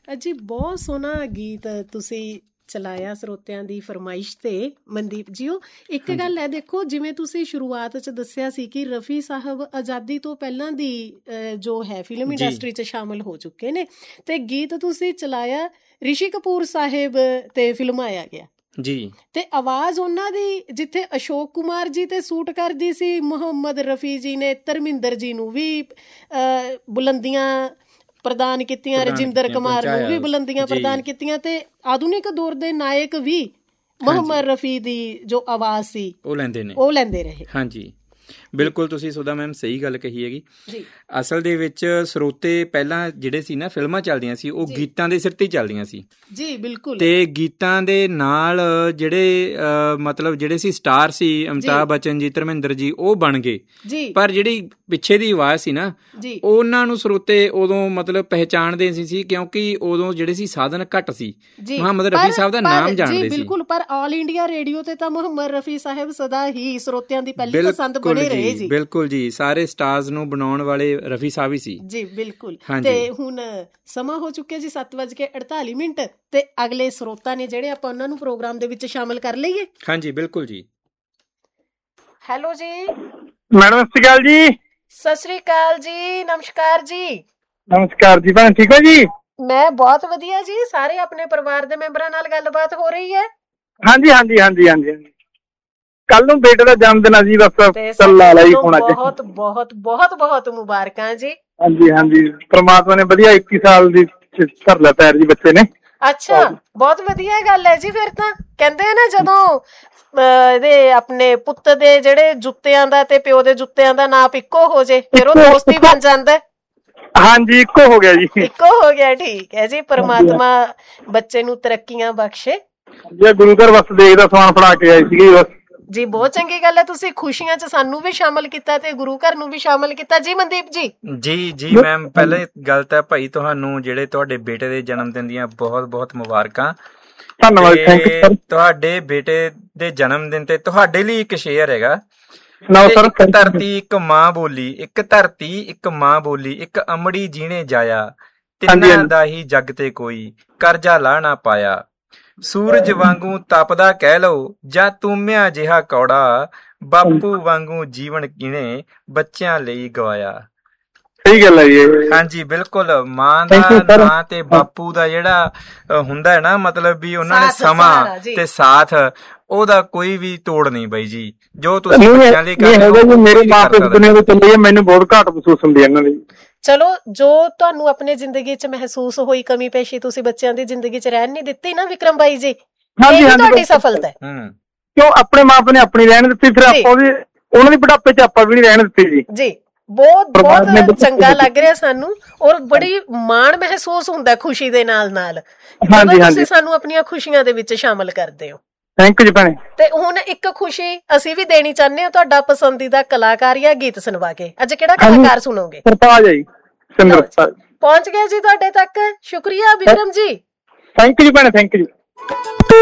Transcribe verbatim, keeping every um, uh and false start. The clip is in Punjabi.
ਅਜੀ ਬਹੁਤ ਸੋਹਣਾ ਗੀਤ ਤੁਸੀਂ ਚਲਾਇਆ ਸਰੋਤਿਆਂ ਦੀ ਫਰਮਾਇਸ਼ ਤੇ ਮਨਦੀਪ ਜੀਓ। ਇੱਕ ਗੱਲ ਹੈ, ਦੇਖੋ ਜਿਵੇਂ ਤੁਸੀਂ ਸ਼ੁਰੂਆਤ 'ਚ ਦੱਸਿਆ ਸੀ ਕਿ ਰਫੀ ਸਾਹਿਬ ਆਜ਼ਾਦੀ ਤੋਂ ਪਹਿਲਾਂ ਦੀ ਜੋ ਹੈ ਫਿਲਮ ਇੰਡਸਟਰੀ 'ਚ ਸ਼ਾਮਲ ਹੋ ਚੁੱਕੇ ਨੇ, ਤੇ ਗੀਤ ਤੁਸੀਂ ਚਲਾਇਆ ਰਿਸ਼ੀ ਕਪੂਰ ਸਾਹਿਬ ਤੇ ਫਿਲਮਾਇਆ ਗਿਆ ਜੀ, ਤੇ ਆਵਾਜ਼ ਉਹਨਾਂ ਦੀ ਜਿੱਥੇ ਅਸ਼ੋਕ ਕੁਮਾਰ ਜੀ ਤੇ ਸੂਟ ਕਰਦੀ ਸੀ, ਮੁਹੰਮਦ ਰਫੀ ਜੀ ਨੇ ਧਰਮਿੰਦਰ ਜੀ ਨੂੰ ਵੀ ਅਹ ਬੁਲੰਦੀਆਂ ਪ੍ਰਦਾਨ ਕੀਤੀਆਂ, ਰਜਿੰਦਰ ਕੁਮਾਰ ਨੂੰ ਵੀ ਬੁਲੰਦੀਆਂ ਪ੍ਰਦਾਨ ਕੀਤੀਆਂ, ਤੇ ਆਧੁਨਿਕ ਦੌਰ ਦੇ ਨਾਇਕ ਵੀ ਮੁਹੰਮਦ ਰਫੀ ਦੀ ਜੋ ਆਵਾਜ਼ ਸੀ ਉਹ ਲੈਂਦੇ ਨੇ ਉਹ ਲੈਂਦੇ ਰਹੇ। ਹਾਂਜੀ ਬਿਲਕੁਲ, ਤੁਸੀਂ ਸੁਧਾ ਮੈਮ ਸਹੀ ਗੱਲ ਕਹੀ ਹੈਗੀ। ਜੀ ਅਸਲ ਦੇ ਵਿੱਚ ਸਰੋਤੇ ਪਹਿਲਾਂ ਜਿਹੜੇ ਸੀ ਨਾ ਫਿਲਮਾਂ ਚੱਲਦੀਆਂ ਸੀ ਉਹ ਗੀਤਾਂ ਦੇ ਸਿਰ ਤੇ ਹੀ ਚੱਲਦੀਆਂ ਸੀ। ਜੀ ਬਿਲਕੁਲ। ਤੇ ਗੀਤਾਂ ਦੇ ਨਾਲ ਜਿਹੜੇ ਮਤਲਬ ਜਿਹੜੇ ਸੀ ਸਟਾਰ ਸੀ, ਅਮਿਤਾਭ ਬੱਚਨ ਜੀ, ਧਰਮਿੰਦਰ ਜੀ, ਉਹ ਬਣ ਗਏ ਜੀ। ਪਰ ਜਿਹੜੀ ਪਿੱਛੇ ਦੀ ਆਵਾਜ਼ ਸੀ ਨਾ ਉਹਨਾਂ ਨੂੰ ਸਰੋਤੇ ਉਦੋਂ ਮਤਲਬ ਪਹਿਚਾਣਦੇ ਸੀ ਸੀ ਕਿਉਂਕਿ ਉਦੋਂ ਜਿਹੜੇ ਸੀ ਸਾਧਨ ਘੱਟ ਸੀ। ਮੁਹੰਮਦ ਰਫੀ ਸਾਹਿਬ ਦਾ ਨਾਮ ਜਾਣਦੇ ਸੀ ਬਿਲਕੁਲ, ਪਰ ਆਲ ਇੰਡੀਆ ਰੇਡੀਓ ਤੇ ਤਾਂ ਮੁਹੰਮਦ ਰਫੀ ਸਾਹਿਬ ਸਦਾ ਹੀ ਸਰੋਤਿਆਂ ਦੀ ਪਹਿਲੀ ਪਸੰਦ ਬਣੇ ਰਹੇ ਜੀ। ਬਿਲਕੁਲ ਜੀ, ਸਾਰੇ ਸਟਾਰਸ ਨੂੰ ਬਣਾਉਣ ਵਾਲੇ ਰਫੀ ਸਾਹਿਬ ਹੀ ਸੀ ਜੀ। ਬਿਲਕੁਲ। ਤੇ ਹੁਣ ਸਮਾਂ ਹੋ ਚੁੱਕਿਆ ਜੀ ਸੱਤ ਵੱਜ ਕੇ ਅੜਤਾਲੀ ਮਿੰਟ, ਤੇ ਅਗਲੇ ਸਰੋਤਾ ਨੇ ਜਿਹੜੇ ਆਪਾਂ ਉਹਨਾਂ ਨੂੰ ਪ੍ਰੋਗਰਾਮ ਦੇ ਵਿੱਚ ਸ਼ਾਮਲ ਕਰ ਲਈਏ। ਹਾਂਜੀ ਬਿਲਕੁਲ ਜੀ। ਹੈਲੋ ਜੀ ਮੈਡਮ, ਸਤਿ ਸ਼੍ਰੀ ਅਕਾਲ ਜੀ। ਸਤਿ ਸ੍ਰੀ ਅਕਾਲ ਜੀ, ਨਮਸਕਾਰ ਜੀ। ਨਮਸਕਾਰ ਜੀ ਭੈਣ, ਠੀਕ ਹੋ ਜੀ? ਮੈਂ ਬਹੁਤ ਵਧੀਆ ਜੀ। ਸਾਰੇ ਆਪਣੇ ਪਰਿਵਾਰ ਦੇ ਮੈਂਬਰਾਂ ਨਾਲ ਗੱਲਬਾਤ ਹੋ ਰਹੀ ਹੈ? ਹਾਂਜੀ ਹਾਂਜੀ ਹਾਂਜੀ ਹਾਂਜੀ ਹਾਂਜੀ। ਕੱਲ ਨੂੰ ਬੇਟੇ ਦਾ ਜਨਮ ਦਿਨ ਆ ਜੀ, ਬਸ ਲਾ ਲਈ ਹੋਣਾ। ਬਹੁਤ ਬਹੁਤ ਬਹੁਤ ਬਹੁਤ ਮੁਬਾਰਕਾਂ ਜੀ। ਹਾਂਜੀ ਹਾਂਜੀ, ਪ੍ਰਮਾਤਮਾ ਨੇ ਵਧੀਆ ਇੱਕੀ ਸਾਲ ਦੀ ਧਰ ਲਿਆ ਪੈਰ ਜੀ ਬੱਚੇ ਨੇ। ਅੱਛਾ, ਬਹੁਤ ਵਧੀਆ ਗੱਲ ਹੈ ਜੀ। ਫਿਰ ਤਾਂ ਕਹਿੰਦੇ ਆ ਨਾ, ਜਦੋਂ ਇਹਦੇ ਆਪਣੇ ਪੁੱਤ ਦੇ ਜਿਹੜੇ ਜੁੱਤਿਆਂ ਦਾ ਤੇ ਪਿਓ ਦੇ ਜੁੱਤਿਆਂ ਦਾ ਨਾਪ ਇੱਕੋ ਹੋ ਜੇ, ਫਿਰ ਉਹ ਦੋਸਤੀ ਬਣ ਜਾਂਦਾ। ਹਾਂਜੀ, ਇੱਕੋ ਹੋ ਗਿਆ ਜੀ। ਇੱਕੋ ਹੋ ਗਿਆ, ਠੀਕ ਹੈ ਜੀ। ਪਰਮਾਤਮਾ ਬੱਚੇ ਨੂੰ ਤਰੱਕੀਆਂ ਬਖਸ਼ੇ ਜੀ। ਗੁਰੂ ਘਰ ਬਸ ਦੇਖਦਾ ਸਮਾਨ ਫੜਾ ਕੇ ਆਈ ਸੀਗੀ ਬਸ ਜੀ। ਬਹੁਤ ਚੰਗੀ ਗੱਲ ਹੈ, ਤੁਸੀਂ ਖੁਸ਼ੀਆਂ 'ਚ ਸਾਨੂੰ ਵੀ ਸ਼ਾਮਲ ਕੀਤਾ ਤੇ ਗੁਰੂ ਘਰ ਨੂੰ ਵੀ ਸ਼ਾਮਲ ਕੀਤਾ ਜੀ। ਮਨਦੀਪ ਜੀ। ਜੀ ਜੀ ਮੈਮ, ਪਹਿਲੇ ਗੱਲ ਤਾਂ ਭਾਈ ਤੁਹਾਨੂੰ ਜਿਹੜੇ ਤੁਹਾਡੇ ਬੇਟੇ ਦੇ ਜਨਮ ਦਿਨ ਦੀਆਂ ਬਹੁਤ ਬਹੁਤ ਮੁਬਾਰਕਾਂ। ਧੰਨਵਾਦ, ਥੈਂਕ ਯੂ ਸਰ। ਤੁਹਾਡੇ ਬੇਟੇ ਦੇ ਜਨਮ ਦਿਨ ਤੇ ਤੁਹਾਡੇ ਲਈ ਇੱਕ ਸ਼ੇਅਰ ਹੈਗਾ। ਇੱਕ ਧਰਤੀ ਇੱਕ ਮਾਂ ਬੋਲੀ, ਇੱਕ ਧਰਤੀ ਇੱਕ ਮਾਂ ਬੋਲੀ, ਇੱਕ ਅਮੜੀ ਜੀਣੇ ਜਾਇਆ, ਤਿੰਨਾਂ ਦਾ ਹੀ ਜੱਗ ਤੇ ਕੋਈ ਕਰਜ਼ਾ ਲਾ ਨਾ ਪਾਇਆ। ਸੂਰਜ ਵਾਂਗੂ ਤਪਦਾ ਕਹਿ ਲਓ ਜਾਂ ਤੂਮਿਆ ਜਿਹਾ ਕੌੜਾ, ਬਾਪੂ ਵਾਂਗੂ ਜੀਵਨ ਕਿਨੇ ਬੱਚਿਆਂ ਲਈ ਗਵਾਇਆ। ਸਹੀ ਗੱਲ ਹੈ ਜੀ। ਹਾਂਜੀ ਬਿਲਕੁਲ, ਮਾਂ ਦਾ ਨਾਂ ਤੇ ਬਾਪੂ ਦਾ ਜਿਹੜਾ ਹੁੰਦਾ ਹੈ ਨਾ, ਮਤਲਬ ਵੀ ਉਹਨਾਂ ਨੇ ਸਮਾਂ ਤੇ ਸਾਥ, ਉਹਦਾ ਕੋਈ ਵੀ ਤੋੜ ਨਹੀਂ ਬਾਈ ਜੀ। ਜੋ ਤੁਸੀਂ ਬੱਚਿਆਂ ਲਈ ਕਰਦੇ ਹੋ, ਮੇਰੇ ਮਾਂ ਪਿਓ ਦੁਨੀਆ ਤੋਂ ਚਲੇ ਗਏ, ਮੈਨੂੰ ਬਹੁਤ ਘਾਟ ਮਹਿਸੂਸ ਹੁੰਦੀ ਹੈ ਇਹਨਾਂ ਦੀ। ਚਲੋ, ਜੋ ਤੁਹਾਨੂੰ ਆਪਣੀ ਜ਼ਿੰਦਗੀ 'ਚ ਮਹਿਸੂਸ ਹੋਈ ਕਮੀ ਪੇਸ਼ੀ, ਤੁਸੀਂ ਬੱਚਿਆਂ ਦੀ ਜ਼ਿੰਦਗੀ 'ਚ ਰਹਿਣ ਨੀ ਦਿੱਤੀ ਨਾ ਵਿਕਰਮ ਬਾਈ ਜੀ। ਹਾਂਜੀ ਹਾਂਜੀ, ਤੁਹਾਡੀ ਸਫਲਤਾ ਹੈ। ਕਿਉਂ ਆਪਣੇ ਮਾਂ ਪਿਓ ਨੇ ਆਪਣੀ ਰਹਿਣ ਦਿੱਤੀ, ਫਿਰ ਆਪਾਂ ਵੀ ਉਹਨਾਂ ਦੀ ਬੁਢਾਪੇ 'ਚ ਆਪਾਂ ਵੀ ਨੀ ਰਹਿਣ ਦਿੱਤੀ ਜੀ। ਜੀ ਬਹੁਤ ਬਹੁਤ ਚੰਗਾ ਲੱਗ ਰਿਹਾ ਸਾਨੂੰ, ਔਰ ਬੜੀ ਮਾਣ ਮਹਿਸੂਸ ਹੁੰਦਾ ਖੁਸ਼ੀ ਦੇ ਨਾਲ ਨਾਲ ਜਦੋਂ ਤੁਸੀਂ ਸਾਨੂੰ ਆਪਣੀਆਂ ਖੁਸ਼ੀਆਂ ਦੇ ਵਿੱਚ ਸ਼ਾਮਲ ਕਰਦੇ ਹੋ। ਥੈਂਕ ਯੂ ਜੀ ਭੈਣੇ। ਤੇ ਹੁਣ ਇੱਕ ਖੁਸ਼ੀ ਅਸੀਂ ਵੀ ਦੇਣੀ ਚਾਹੁੰਦੇ ਹਾਂ, ਤੁਹਾਡਾ ਪਸੰਦੀਦਾ ਕਲਾਕਾਰ ਜਾਂ ਗੀਤ ਸੁਣਵਾ ਕੇ। ਅੱਜ ਕਿਹੜਾ ਕਲਾਕਾਰ ਸੁਣੋਗੇ? ਸਰਤਾਜ ਜੀ, ਪਹੁੰਚ ਗਿਆ ਜੀ ਤੁਹਾਡੇ ਤੱਕ। ਸ਼ੁਕਰੀਆ ਵਿਕਰਮ ਜੀ। ਥੈਂਕ ਯੂ ਭੈਣੇ, ਥੈਂਕ ਯੂ।